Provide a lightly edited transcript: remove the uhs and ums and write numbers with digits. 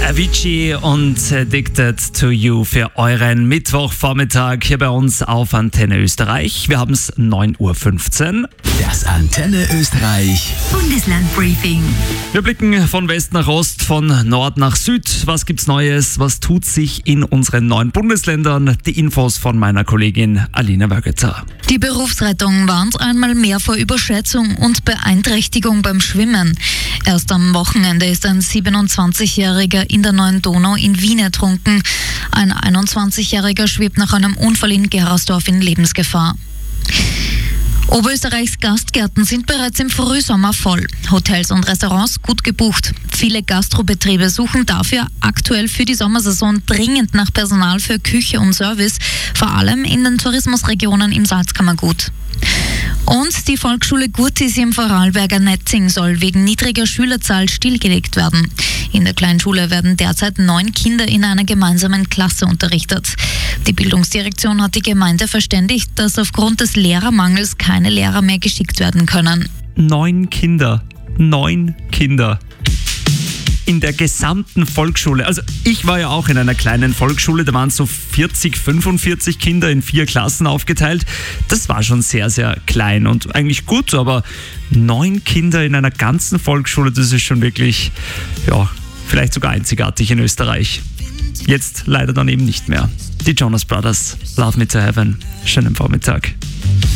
Avicii und Addicted to You für euren Mittwochvormittag hier bei uns auf Antenne Österreich. Wir haben es 9.15 Uhr. Das Antenne Österreich Bundeslandbriefing. Wir blicken von West nach Ost, von Nord nach Süd. Was gibt's Neues? Was tut sich in unseren 9 Bundesländern? Die Infos von meiner Kollegin Alina Wögeter. Die Berufsrettung warnt einmal mehr vor Überschätzung und Beeinträchtigung beim Schwimmen. Erst am Wochenende ist ein 27-Jähriger in der Neuen Donau in Wien ertrunken. Ein 21-Jähriger schwebt nach einem Unfall in Gerasdorf in Lebensgefahr. Oberösterreichs Gastgärten sind bereits im Frühsommer voll. Hotels und Restaurants gut gebucht. Viele Gastrobetriebe suchen dafür aktuell für die Sommersaison dringend nach Personal für Küche und Service, vor allem in den Tourismusregionen im Salzkammergut. Und die Volksschule Gurtis im Vorarlberger Netzing soll wegen niedriger Schülerzahl stillgelegt werden. In der Kleinschule werden derzeit 9 Kinder in einer gemeinsamen Klasse unterrichtet. Die Bildungsdirektion hat die Gemeinde verständigt, dass aufgrund des Lehrermangels keine Lehrer mehr geschickt werden können. 9 Kinder. 9 Kinder. In der gesamten Volksschule. Also ich war ja auch in einer kleinen Volksschule, da waren so 40, 45 Kinder in 4 Klassen aufgeteilt. Das war schon sehr, sehr klein und eigentlich gut, aber 9 Kinder in einer ganzen Volksschule, das ist schon wirklich, ja, vielleicht sogar einzigartig in Österreich. Jetzt leider dann eben nicht mehr. Die Jonas Brothers, Love Me to Heaven. Schönen Vormittag.